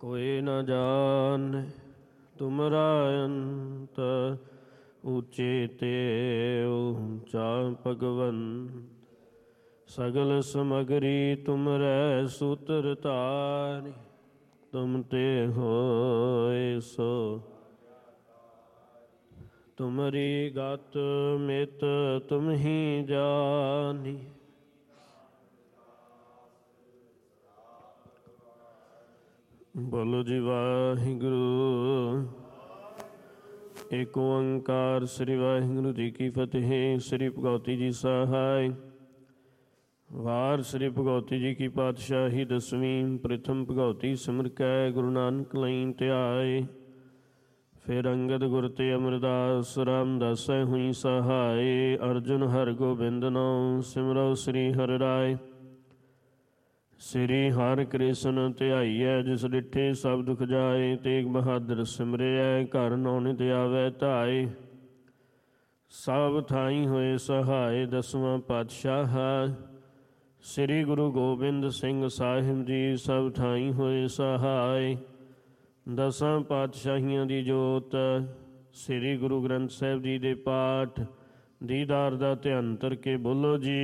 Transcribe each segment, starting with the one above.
कोई न जान तुमरा अंत, ऊंचे ते ऊंचा भगवंत। सगल समगरी तुमरै सूत्र तारी, तुम ते होए सो तुमरी गत मित तुम ही जानी। बोलो जी वाहिगुरु। एक ओंकार श्री वाहिगुरु जी की फतेह। श्री भगवती जी सहाय। वार श्री भगवती जी की पातशाही दसवीं। प्रथम भगवती सिमर कै गुरु नानक लई ध्याए। फिर अंगद गुर ते अमरदास रामदास हुई सहाय। अर्जुन हर गोबिंद नाम सिमरो श्री हर राय। श्री हर कृष्ण ध्याईਐ जिस डिठे सब दुख जाए। तेग बहादुर सिमरिਐ घर नौनित आवै धाए। सब थाई होए सहाय दसवां पातशाह। श्री गुरु गोबिंद सिंह साहिब जी सब थाई होए सहाय। दसां पातशाहियां दी जोत। श्री गुरु ग्रंथ साहिब जी दे पाठ दीदार दा ध्यान करके बोलो जी।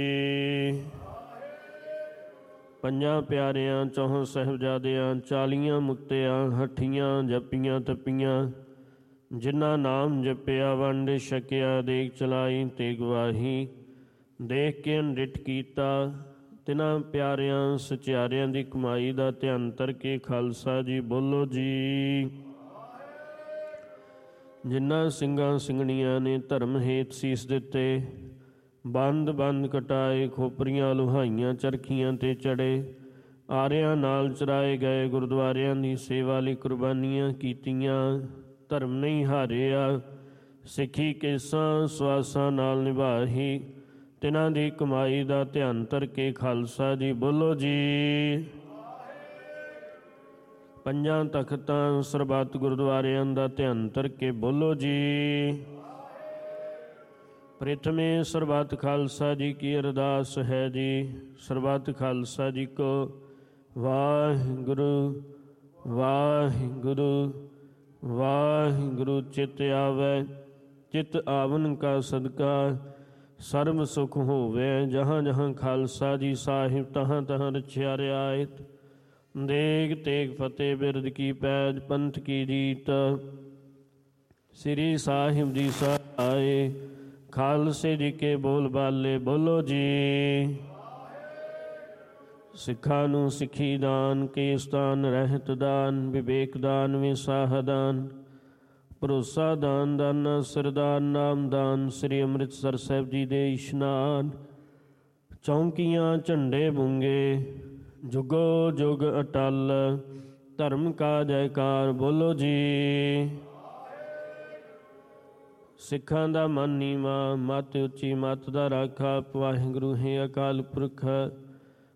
ਪੰਜਾਂ ਪਿਆਰਿਆਂ ਚੌਹਾਂ ਸਾਹਿਬਜ਼ਾਦਿਆਂ 40 ਮੁਕਤਿਆਂ ਹੱਠੀਆਂ ਜੱਪੀਆਂ ਤੱਪੀਆਂ। ਜਿਨ੍ਹਾਂ ਨਾਮ ਜਪਿਆ ਵੰਡ ਛਕਿਆ ਦੇਖ ਚਲਾਈ ਤੇ ਗਵਾਹੀ। ਦੇਖ ਕੇ ਅਨਡਿਠ ਕੀਤਾ ਤਿਨਾਂ ਪਿਆਰਿਆਂ ਸਚਿਆਰਿਆਂ ਦੀ ਕਮਾਈ ਦਾ ਧਿਆਨ ਕਰਕੇ ਖਾਲਸਾ ਜੀ ਬੋਲੋ ਜੀ। ਜਿਨ੍ਹਾਂ ਸਿੰਘਾਂ ਸਿੰਘਣੀਆਂ ਨੇ ਧਰਮ ਹੇਤ ਸੀਸ ਦਿੱਤੇ। ਬੰਦ ਬੰਦ ਕਟਾਏ ਖੋਪਰੀਆਂ ਲੁਹਾਈਆਂ ਚਰਖੀਆਂ ਤੇ ਚੜੇ। ਆਰਿਆਂ ਨਾਲ ਚਰਾਏ ਗਏ ਗੁਰਦੁਆਰਿਆਂ ਦੀ ਸੇਵਾ ਲਈ ਕੁਰਬਾਨੀਆਂ ਕੀਤੀਆਂ। ਧਰਮ ਨਹੀਂ ਹਾਰਿਆ ਸਿੱਖੀ ਕੇਸਾਂ ਸਵਾਸਾਂ ਨਾਲ ਨਿਭਾਹੀ। ਤਿਨਾਂ ਦੀ ਕਮਾਈ ਦਾ ਧਿਆਨ ਕਰਕੇ ਖਾਲਸਾ ਜੀ ਬੋਲੋ ਜੀ। ਪੰਜਾਂ ਤਖਤਾਂ ਸਰਬੱਤ ਗੁਰਦੁਆਰਿਆਂ ਦਾ ਧਿਆਨ ਕਰਕੇ ਬੋਲੋ ਜੀ। प्रथमे सरबत खालसा जी की अरदास है जी। सरबत खालसा जी को वाहिगुरु वाहिगुरु वाहिगुरु। चित आवे चित आवन का सदका सर्व सुख होवे। जहाँ जहाँ खालसा जी साहिब तहाँ तहाँ रछिया रियायत। देग तेग फतेह बिरद की पैज पंथ की जीत। श्री साहिब जी सहाय खालसे जी के बोल बाले बोलो जी। सिखा नूं सिखी दान केस दान रहत दान विवेक दान विसाह दान भरोसा दान दाना सरदान नाम दान। श्री ਅੰਮ੍ਰਿਤਸਰ ਸਾਹਿਬ जी दे इशनान। चौंकियां झंडे बूंगे जुगो जुग अटल। धर्म का जयकार बोलो जी। ਸਿੱਖਾਂ ਦਾ ਮਨ ਨੀਵਾਂ ਮੱਤ ਉੱਚੀ ਮੱਤ ਦਾ ਰਾਖਾ। ਵਾਹਿਗੁਰੂ ਹੈ ਅਕਾਲ ਪੁਰਖ